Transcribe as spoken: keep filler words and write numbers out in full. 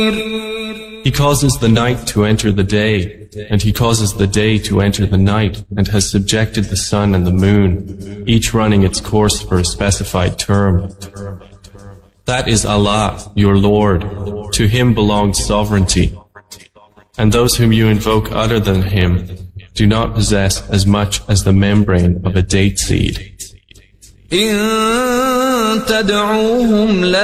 He causes the night to enter the day, and He causes the day to enter the night, and has subjected the sun and the moon, each running its course for a specified term. That is Allah, your Lord. To Him belongs sovereignty. And those whom you invoke other than Him do not possess as much as the membrane of a date seed.